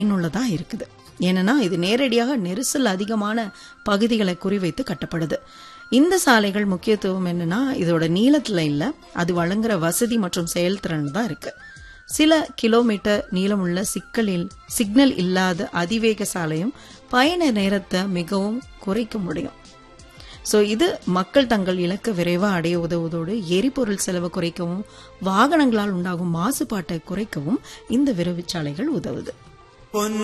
பயனுள்ளதா இருக்குது. ஏன்னா இது நேரடியாக நெரிசல் அதிகமான பகுதிகளை குறிவைத்து கட்டப்படுது. இந்த சாலைகள் முக்கியத்துவம் என்னன்னா இதோட நீளத்துல இல்ல, அது வழங்குற வசதி மற்றும் செயல்திறன் தான் இருக்கு. சில கிலோமீட்டர் நீளமுள்ள சிக்னல் இல்லாத அதிவேக சாலையும் பயண நேரத்தை மிகவும் குறைக்க முடியும். ஸோ இது மக்கள் தங்கள் இலக்கை விரைவாக அடைய உதவுவதோடு எரிபொருள் செலவு குறைக்கவும் வாகனங்களால் உண்டாகும் மாசுபாட்டை குறைக்கவும் இந்த விரைவுச்சாலைகள் உதவுது.